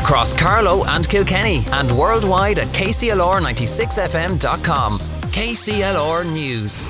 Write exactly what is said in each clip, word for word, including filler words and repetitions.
across Carlow and Kilkenny and worldwide at k c l r ninety-six f m dot com. K C L R News.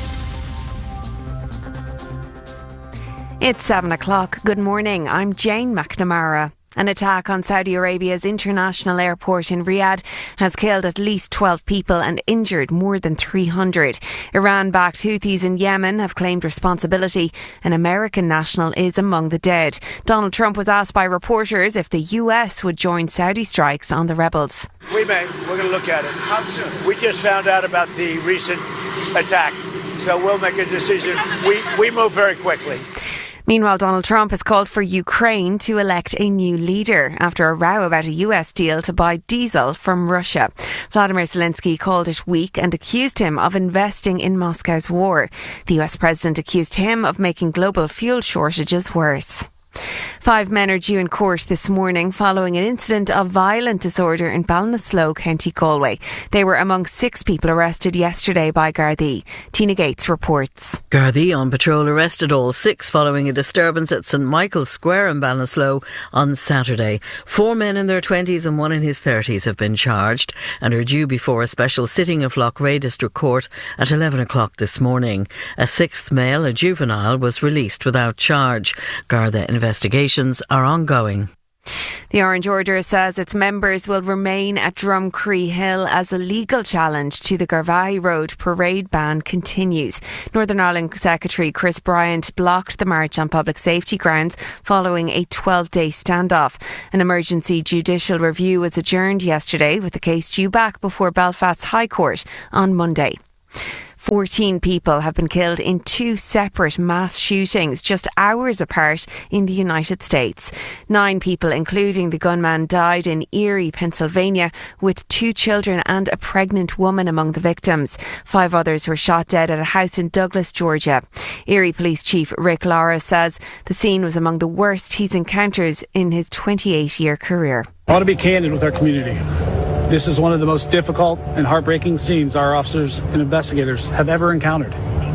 It's seven o'clock. Good morning. I'm Jane McNamara. An attack on Saudi Arabia's international airport in Riyadh has killed at least twelve people and injured more than three hundred. Iran-backed Houthis in Yemen have claimed responsibility. An American national is among the dead. Donald Trump was asked by reporters if the U S would join Saudi strikes on the rebels. We may. We're going to look at it. How soon? We just found out about the recent attack, so we'll make a decision. We, we move very quickly. Meanwhile, Donald Trump has called for Ukraine to elect a new leader after a row about a U S deal to buy diesel from Russia. Vladimir Zelensky called it weak and accused him of investing in Moscow's war. The U S president accused him of making global fuel shortages worse. Five men are due in court this morning following an incident of violent disorder in Ballinasloe, County Galway. They were among six people arrested yesterday by Gardaí. Tina Gates reports. Gardaí on patrol arrested all six following a disturbance at St Michael's Square in Ballinasloe on Saturday. Four men in their twenties and one in his thirties have been charged and are due before a special sitting of Loughrea District Court at eleven o'clock this morning. A sixth male, a juvenile, was released without charge. Garda investigations are ongoing. The Orange Order says its members will remain at Drumcree Hill as a legal challenge to the Garvaghey Road parade ban continues. Northern Ireland Secretary Chris Bryant blocked the march on public safety grounds following a twelve-day standoff. An emergency judicial review was adjourned yesterday with the case due back before Belfast's High Court on Monday. Fourteen people have been killed in two separate mass shootings just hours apart in the United States. Nine people, including the gunman, died in Erie, Pennsylvania, with two children and a pregnant woman among the victims. Five others were shot dead at a house in Douglas, Georgia. Erie Police Chief Rick Lara says the scene was among the worst he's encountered in his twenty-eight-year career. I want to be candid with our community. This is one of the most difficult and heartbreaking scenes our officers and investigators have ever encountered.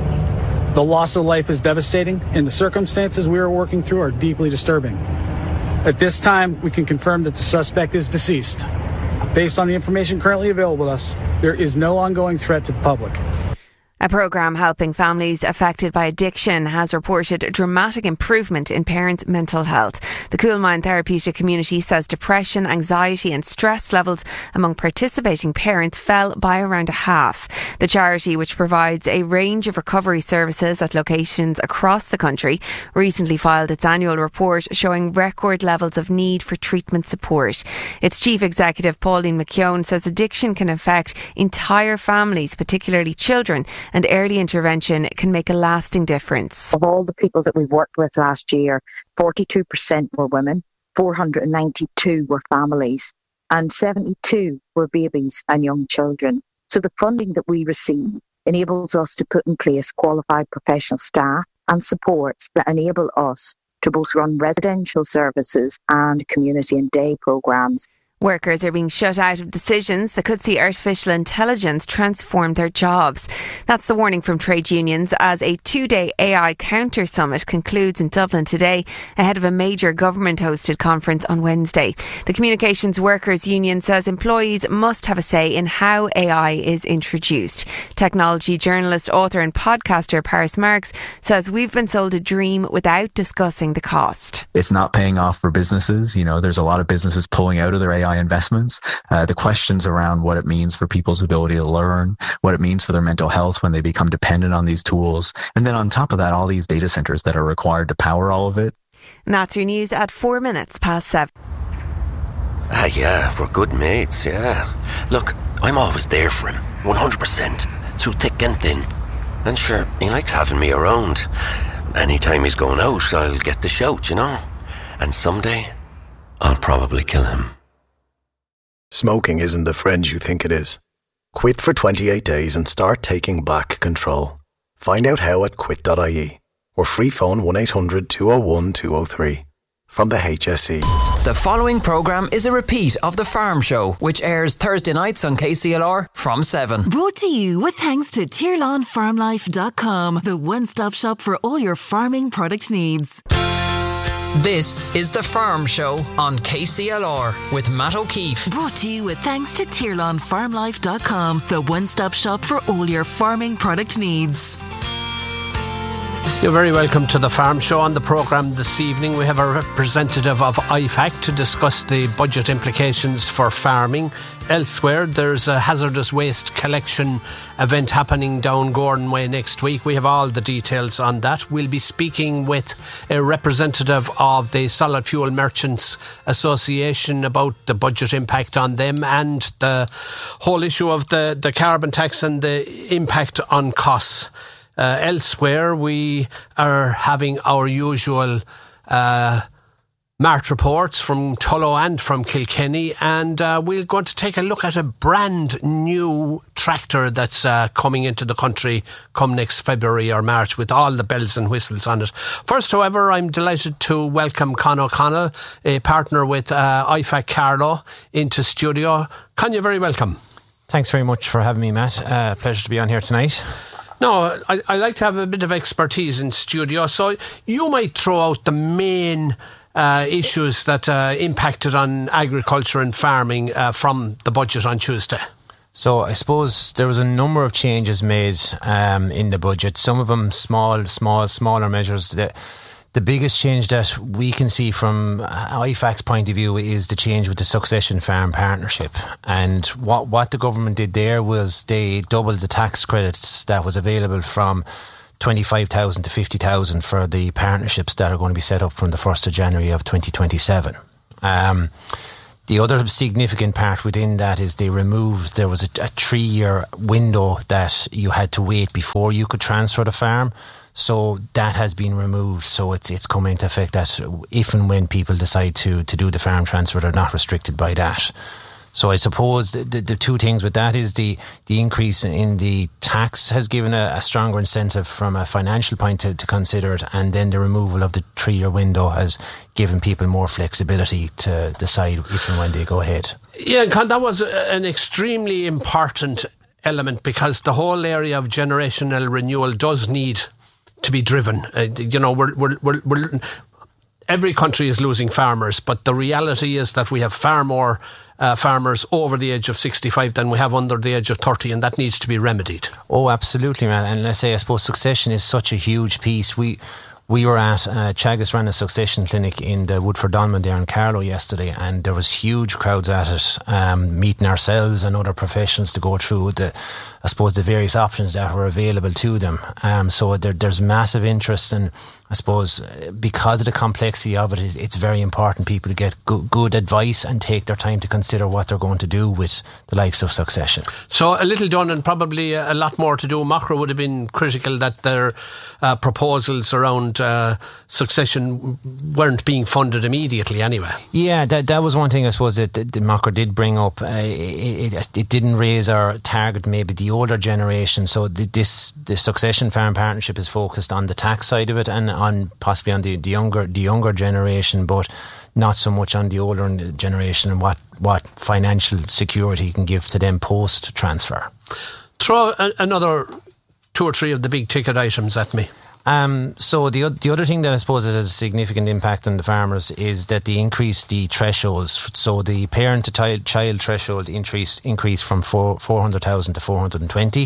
The loss of life is devastating, and the circumstances we are working through are deeply disturbing. At this time, we can confirm that the suspect is deceased. Based on the information currently available to us, there is no ongoing threat to the public. A programme helping families affected by addiction has reported a dramatic improvement in parents' mental health. The Coolmine Therapeutic Community says depression, anxiety and stress levels among participating parents fell by around a half. The charity, which provides a range of recovery services at locations across the country, recently filed its annual report showing record levels of need for treatment support. Its chief executive, Pauline McKeown, says addiction can affect entire families, particularly children, and early intervention can make a lasting difference. Of all the people that we worked with last year, forty-two percent were women, four hundred ninety-two were families, and seventy-two were babies and young children. So the funding that we receive enables us to put in place qualified professional staff and supports that enable us to both run residential services and community and day programmes. Workers are being shut out of decisions that could see artificial intelligence transform their jobs. That's the warning from trade unions as a two-day A I counter summit concludes in Dublin today ahead of a major government-hosted conference on Wednesday. The Communications Workers Union says employees must have a say in how A I is introduced. Technology journalist, author and podcaster Paris Marks says we've been sold a dream without discussing the cost. It's not paying off for businesses. You know, there's a lot of businesses pulling out of their A I investments. Uh, the questions around what it means for people's ability to learn, what it means for their mental health when they become dependent on these tools. And then on top of that, all these data centers that are required to power all of it. And that's your news at four minutes past seven. Ah, yeah, we're good mates, yeah. Look, I'm always there for him, one hundred percent, through thick and thin. And sure, he likes having me around. Anytime he's going out, I'll get the shout, you know. And someday, I'll probably kill him. Smoking isn't the friend you think it is. Quit for twenty-eight days and start taking back control. Find out how at quit dot I E or free phone one eight hundred two oh one two oh three. From the H S E. The following programme is a repeat of The Farm Show, which airs Thursday nights on K C L R from seven. Brought to you with thanks to tier lawn farm life dot com, the one-stop shop for all your farming product needs. This is The Farm Show on K C L R with Matt O'Keefe. Brought to you with thanks to tier lawn farm life dot com, the one-stop shop for all your farming product needs. You're very welcome to The Farm Show. On the programme this evening we have a representative of I F A C to discuss the budget implications for farming. Elsewhere there's a hazardous waste collection event happening down Gordon Way next week. We have all the details on that. We'll be speaking with a representative of the Solid Fuel Merchants Association about the budget impact on them and the whole issue of the, the carbon tax and the impact on costs. Uh, elsewhere, we are having our usual uh, Mart reports from Tullow and from Kilkenny, and uh, we're going to take a look at a brand new tractor that's uh, coming into the country come next February or March with all the bells and whistles on it. First, however, I'm delighted to welcome Con O'Connell, a partner with uh, I F A C Carlow, into studio. Con, you're very welcome. Thanks very much for having me, Matt. Uh, pleasure to be on here tonight. No, I, I like to have a bit of expertise in studio, so you might throw out the main uh, issues that uh, impacted on agriculture and farming uh, from the budget on Tuesday. So I suppose there was a number of changes made um, in the budget, some of them small, small, smaller measures. That the biggest change that we can see from I F A C's point of view is the change with the Succession Farm Partnership. And what, what the government did there was they doubled the tax credits that was available from twenty-five thousand to fifty thousand for the partnerships that are going to be set up from the first of January of twenty twenty-seven. Um, the other significant part within that is they removed, there was a, a three-year window that you had to wait before you could transfer the farm. So that has been removed. So it's it's come into effect that if and when people decide to, to do the farm transfer, they're not restricted by that. So I suppose the, the, the two things with that is the, the increase in the tax has given a, a stronger incentive from a financial point to, to consider it, and then the removal of the three-year window has given people more flexibility to decide if and when they go ahead. Yeah, Con, that was an extremely important element because the whole area of generational renewal does need to be driven. Uh, you know, we're, we're, we're, we're, every country is losing farmers, but the reality is that we have far more uh, farmers over the age of sixty-five than we have under the age of thirty, and that needs to be remedied. Oh, absolutely, man. And let's say, I suppose succession is such a huge piece. We we were at uh, Chagas ran a succession clinic in the Woodford Donman there in Carlow yesterday, and there was huge crowds at it, um, meeting ourselves and other professionals to go through the, I suppose, the various options that were available to them. Um, so there, there's massive interest, and I suppose because of the complexity of it, it's very important people to get go- good advice and take their time to consider what they're going to do with the likes of succession. So a little done and probably a lot more to do. Macra would have been critical that their uh, proposals around uh, succession weren't being funded immediately anyway. Yeah, that that was one thing I suppose that, that Macra did bring up. Uh, it, it, it didn't raise our target, maybe the older generation. So the, this the Succession Farm Partnership is focused on the tax side of it and on possibly on the, the younger the younger generation, but not so much on the older generation and what, what financial security you can give to them post transfer. Throw a, another two or three of the big ticket items at me. Um, so the the other thing that I suppose that has a significant impact on the farmers is that they increase the thresholds. So the parent to child threshold increase increased from four four hundred thousand to four hundred and twenty.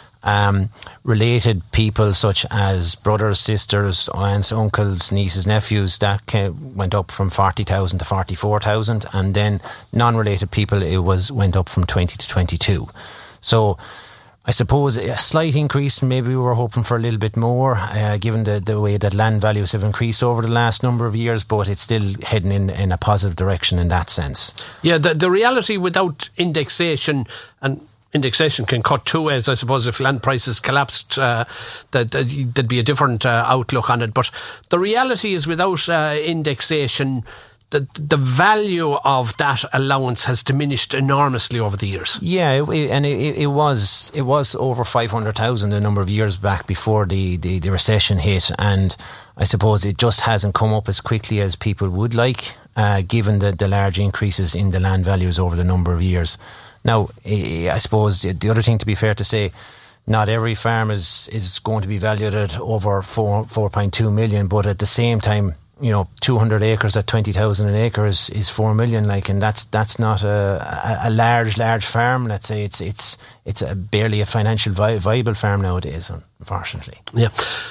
Um, related people such as brothers, sisters, aunts, uncles, nieces, nephews, that came, went up from forty thousand to forty-four thousand, and then non-related people it was went up from twenty to twenty-two. So I suppose a slight increase, maybe we were hoping for a little bit more, uh, given the, the way that land values have increased over the last number of years, but it's still heading in, in a positive direction in that sense. Yeah, the, the reality without indexation, and indexation can cut two ways, I suppose. If land prices collapsed, uh, that, that, there'd be a different uh, outlook on it. But the reality is without uh, indexation, the the value of that allowance has diminished enormously over the years. Yeah, it, it, and it, it was it was over five hundred thousand a number of years back before the, the, the recession hit, and I suppose it just hasn't come up as quickly as people would like, uh, given the, the large increases in the land values over the number of years. Now, I suppose the other thing to be fair to say, not every farm is, is going to be valued at over four, four point two million, but at the same time, you know, two hundred acres at twenty thousand an acre is, is four million. Like, and that's that's not a, a, a large large farm. Let's say it's it's it's a barely a financial vi- viable farm nowadays, unfortunately. Yeah.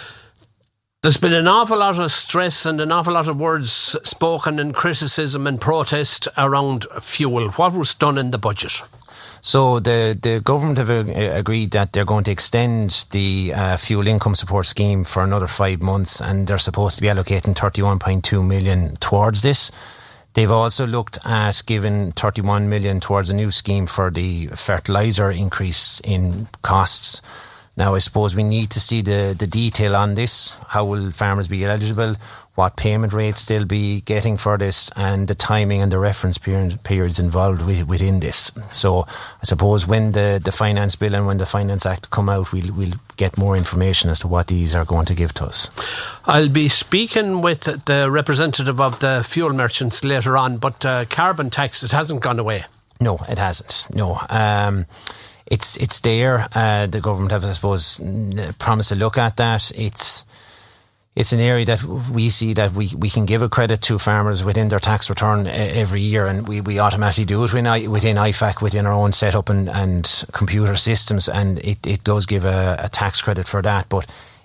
There's been an awful lot of stress and an awful lot of words spoken and criticism and protest around fuel. What was done in the budget? So the, the government have uh, agreed that they're going to extend the uh, fuel income support scheme for another five months, and they're supposed to be allocating thirty-one point two million towards this. They've also looked at giving thirty-one million towards a new scheme for the fertiliser increase in costs. Now, I suppose we need to see the, the detail on this. How will farmers be eligible? What payment rates they'll be getting for this, and the timing and the reference period, periods involved with, within this. So I suppose when the, the Finance Bill and when the Finance Act come out, we'll, we'll get more information as to what these are going to give to us. I'll be speaking with the representative of the fuel merchants later on, but uh, carbon tax, it hasn't gone away. No, it hasn't. No. Um, It's it's there. Uh, the government have, I suppose, promised to look at that. It's it's an area that we see that we, we can give a credit to farmers within their tax return every year, and we, we automatically do it within, within I F A C, within our own setup and, and computer systems, and it, it does give a, a tax credit for that. But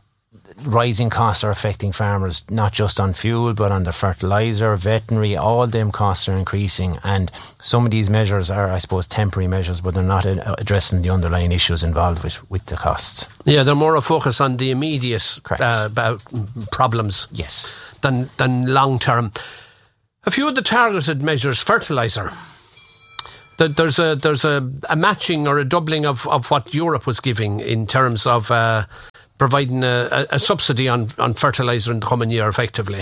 rising costs are affecting farmers, not just on fuel, but on the fertiliser, veterinary, all them costs are increasing. And some of these measures are, I suppose, temporary measures, but they're not addressing the underlying issues involved with, with the costs. Yeah, they're more a focus on the immediate uh, problems yes. than, than long term. A few of the targeted measures, fertiliser. There's a there's a, a matching or a doubling of, of what Europe was giving in terms of uh, providing a, a subsidy on, on fertiliser in the coming year, effectively.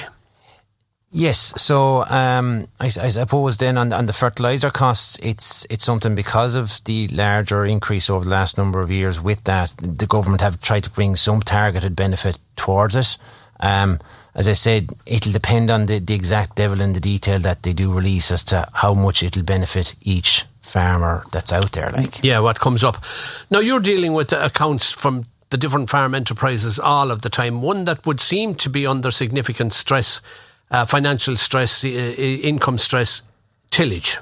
Yes, so um, I, I suppose then on, on the fertiliser costs, it's it's something because of the larger increase over the last number of years. With that, the government have tried to bring some targeted benefit towards it. Um, as I said, it'll depend on the, the exact devil in the detail that they do release as to how much it'll benefit each farmer that's out there. Like, yeah, what comes up. Now, you're dealing with the accounts from the different farm enterprises all of the time. One that would seem to be under significant stress, uh, financial stress, uh, income stress, tillage.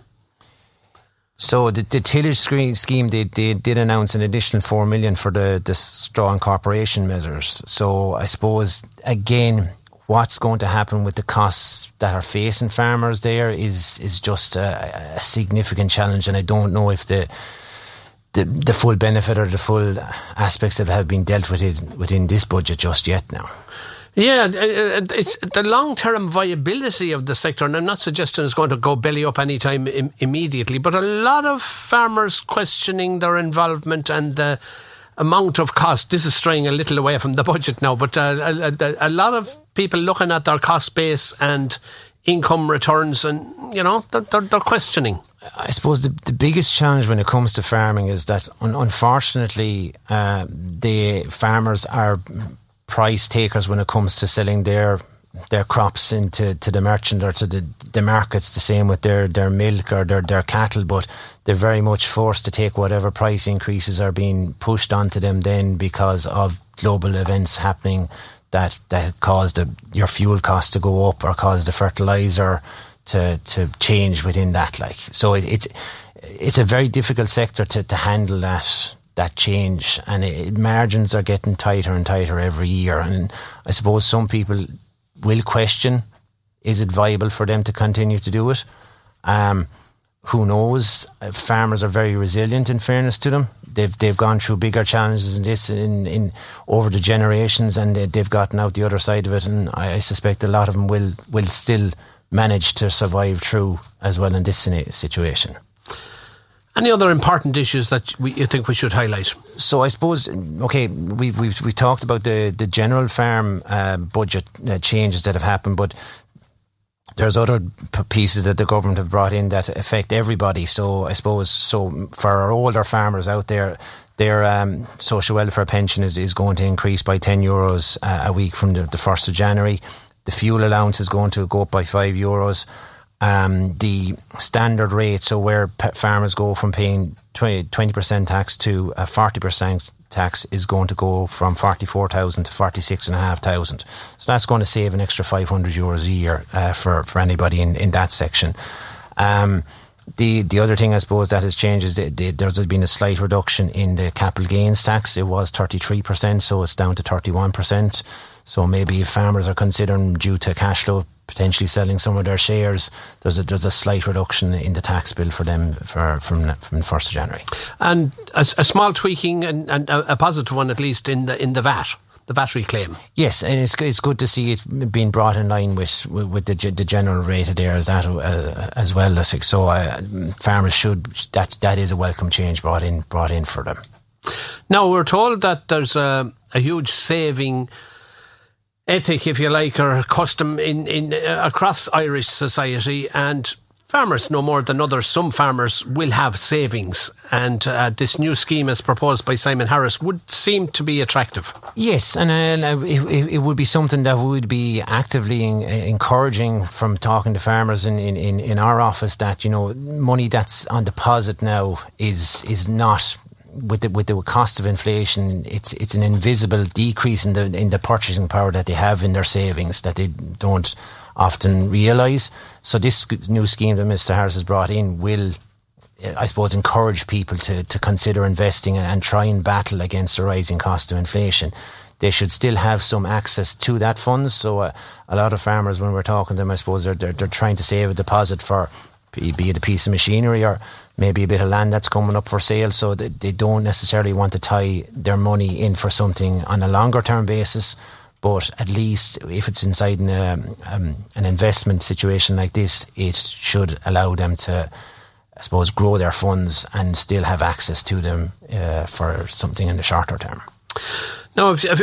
So the, the tillage scheme, they, they did announce an additional four million for the, the straw incorporation measures. So I suppose, again, what's going to happen with the costs that are facing farmers there is is just a, a significant challenge, and I don't know if the The, the full benefit or the full aspects that have been dealt with it within this budget just yet now. Yeah, it's the long-term viability of the sector, and I'm not suggesting it's going to go belly up anytime im- immediately, but a lot of farmers questioning their involvement and the amount of cost. This is straying a little away from the budget now, but uh, a, a, a lot of people looking at their cost base and income returns, and, you know, they're, they're, they're questioning. I suppose the, the biggest challenge when it comes to farming is that un- unfortunately uh, the farmers are price takers when it comes to selling their their crops into to the merchant or to the, the markets. The same with their, their milk or their, their cattle, but they're very much forced to take whatever price increases are being pushed onto them then because of global events happening that, that cause the, your fuel costs to go up or cause the fertiliser to to change within that. Like, so it, it's it's a very difficult sector to, to handle that that change, and it, margins are getting tighter and tighter every year. And I suppose some people will question, is it viable for them to continue to do it? Um, who knows? Farmers are very resilient, in fairness to them. They've they've gone through bigger challenges than this in, in over the generations, and they, they've gotten out the other side of it. And I, I suspect a lot of them will will still manage to survive through as well in this situation. Any other important issues that we, you think we should highlight? So I suppose, okay, we've we've we talked about the the general farm uh, budget uh, changes that have happened, but there's other p- pieces that the government have brought in that affect everybody. So I suppose, so for our older farmers out there, their um, social welfare pension is, is going to increase by ten euros uh, a week from the, the first of January. The fuel allowance is going to go up by five euros. um, the standard rate, so where p- farmers go from paying twenty percent tax to a forty percent tax, is going to go from forty-four thousand to forty-six thousand five hundred. So that's going to save an extra five hundred euros a year uh, for, for anybody in, in that section. Um, the the other thing I suppose that has changed is that the, there's been a slight reduction in the capital gains tax. It was thirty-three percent, so it's down to thirty-one percent. So maybe if farmers are considering, due to cash flow, potentially selling some of their shares, there's a there's a slight reduction in the tax bill for them for from from the first of January. And a, a small tweaking and, and a, a positive one, at least, in the in the V A T, the V A T reclaim. Yes, and it's it's good to see it being brought in line with with the the general rate of there as that uh, as well as so uh, farmers should that that is a welcome change brought in brought in for them. Now we're told that there's a, a huge saving ethic, if you like, or custom in, in uh, across Irish society, and farmers no more than others. Some farmers will have savings, and uh, this new scheme as proposed by Simon Harris would seem to be attractive. Yes, and uh, it, it would be something that we would be actively in, encouraging from talking to farmers in, in, in our office, that, you know, money that's on deposit now is is not, with the with the cost of inflation, it's it's an invisible decrease in the in the purchasing power that they have in their savings that they don't often realise. So this new scheme that Mister Harris has brought in will, I suppose, encourage people to, to consider investing and try and battle against the rising cost of inflation. They should still have some access to that fund. So uh, a lot of farmers, when we're talking to them, I suppose they're, they're, they're trying to save a deposit for, be it a piece of machinery or maybe a bit of land that's coming up for sale, so that they don't necessarily want to tie their money in for something on a longer term basis. But at least if it's inside an, um, um, an investment situation like this, it should allow them to, I suppose, grow their funds and still have access to them uh, for something in the shorter term. Now, if, if